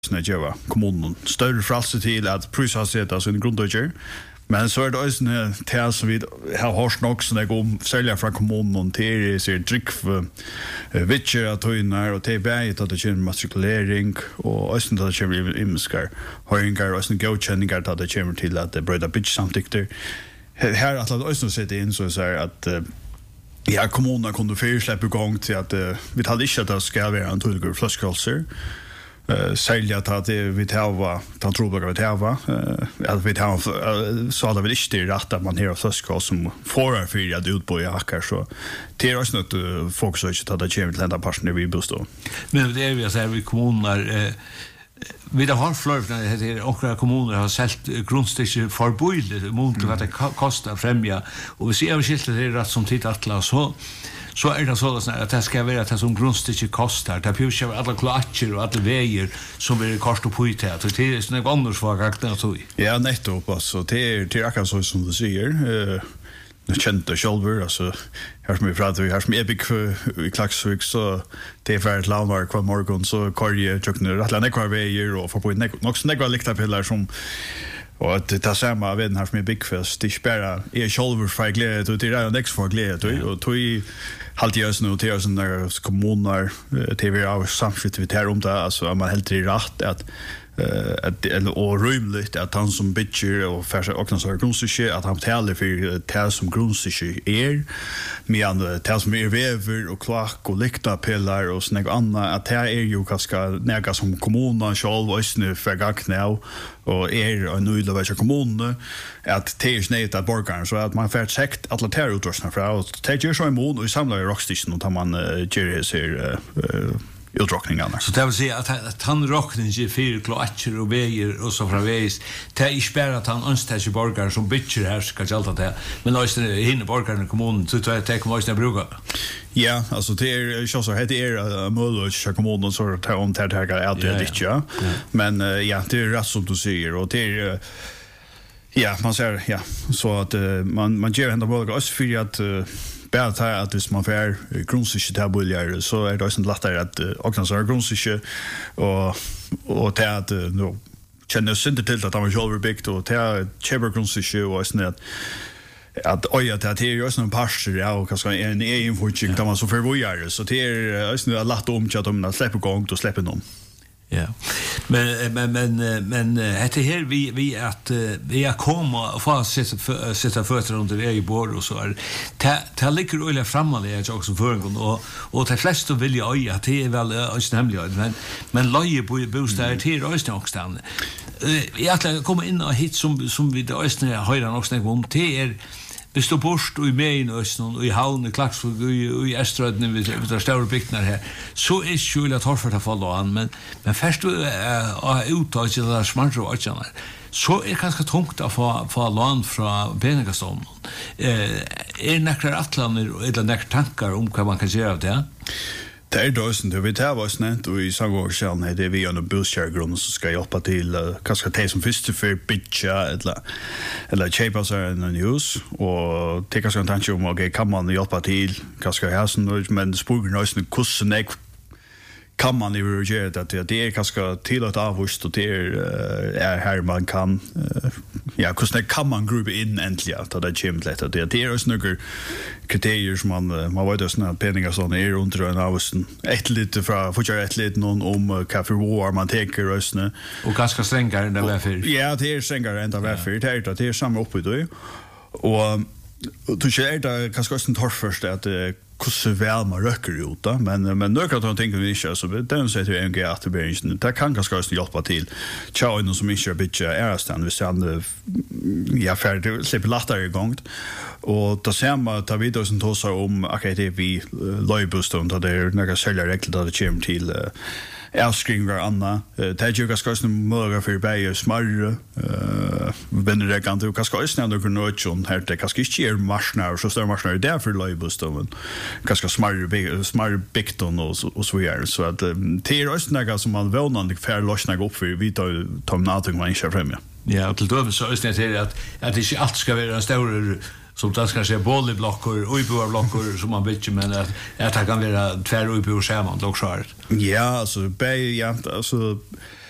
Snedjeva kommunen större fralse till att prissätta sin grunddöjer. Men så är det också det som vi har hört också när om sälja från kommunen till sig drick för vitcher att höjna och till berget att det kommer matrikulering och också att det kommer imskar höjningar och godkänningar att det kommer till att det bröda bitch samtyckter. Här att också sätta in så att ja, kommunerna kunde försläppa igång till att vi hade inte att det ska vara en tullgur flaskhållser. Sälja att vi tar den troblaga vi tar att vi tar så hade vi inte rätt att man här flaskhåll som får för att ut på jackar så det är också något fokus att det kommer till ända partner vi bostad. Men det är vi säger vi kommuner vi har flöjt det och kommuner har sålt grundstycke för boiler mot vad det kostar främja och vi ser skilt det rätt som tittar så är det så att det ska vara det som grundstycke kostar. Det behövs ju alla klatcher och alla vägar som är kost och pojt här. Det är såna gånger så karaktär så. Ja, nettopp alltså det är akkurat så som du säger. Jag kände själv alltså här som vi pratar här som epic i Klaxvik så det är för ett landmark kvar morgon så korje tjocknar rätt länge kvar vägar och får på också några likta som och att det samma vem här som är big fest det spärra är själv för glädje och det är next för glädje och tog halt görs nu till sån där kommuner TV av samskift här om det alltså man helt rätt att och rymligt att han som bitcher och färsa och så grundstycke att han betalar för det som grundstycke är med det som är väver och klack och likta pillar och sånt annat att det är ju kanske näga som kommunen själv och nu för gagna och är en nöjd av kommunen att det är snett att borgarna så att man får sagt att later utrustning för att det gör så en mån och samlar i rockstation och tar man gör sig utdrockningarna. Så det vill säga att han rockningen för klatcher och väger och så framvägs. Det är inte att han önskar borgare som bitcher här ska hjälpa det. Men också hinner borgarna i kommunen så tror jag att det kommer att bruka. Ja, alltså det är så så det är möjligt att kommunen så att om det här är det lite ja. Men ja, det är rätt som du säger och det är ja, man säger ja, så att man ger ändå möjlighet också för att bättre att hvis man får grundstycke till buljar så är det också lättare att också så grundstycke och till att nu känner sig inte till att han var själv byggt och till att köpa grundstycke och sånt att oj att det är ju också en pastor ja och kanske en egen fortsättning där man så förvojar så det är också lätt om att de släpper igång och släpper någon. Ja. Men det här vi att vi är komma och få sätta fötter under det i bord och så är det ligger öle framåt det är också för och de flesta vill ju att det är väl också nämligen men leje på bostäder till Östnåkstan. Jag kommer in och hit som vi då är höra också om det är vi står bort och i Main och i Havn i Klaxvik och i Eströden vi där stora byggnader här så är skulle att torfta falla an men först uttaget det där smart och så är ganska tungt att få lån från Benegastånd. Är några atlaner eller några tankar om vad man kan göra av det? Det är då som det vi tar var snett och i Sangårdsjön det är vi en boskärgrund som ska hjälpa till kanske det som först för bitcha eller köpa sig en hus och det kanske en tanke om okej kan man hjälpa till kanske här men spåren är snö kussen kan man ju göra det är kanske till att avvist och det är här man kan ja kussen kan man grupa in äntligen att det kommer lätt att det är snöger kriterier som man vet att såna pengar såna är under en avsten ett lite för fortsätta ett lite någon om kaffe war man tänker röstne och ganska strängare än det var för. Ja, det är strängare än det var för. Det är samma uppe då. Och du ser det kanske också inte först att hur väl man röker ut men några av de tänker vi inte så det säger ju en grej att det kan ganska också hjälpa till tjau som inte bitch är stand vi sen ja färdigt släpper lättare igång och det samma tar vi då som tossar om okej det vi lojbuston där det är några sälja regler där det kommer till avskriver Anna det är ju ganska också möjliga för bäge smarre benregant och ganska också några nödjon här det ganska inte är marsnar så står marsnar där för lojbuston ganska smarre bikton och så vidare så att det är också något som man vånande för lossna upp för vi tar någonting man inte främja. Ja, till då så är det att det inte allt ska vara en stor som det ska säga bolleblockor och iboblockor som man vet men att det kan vara tvär ibor samman också. Ja, alltså ja alltså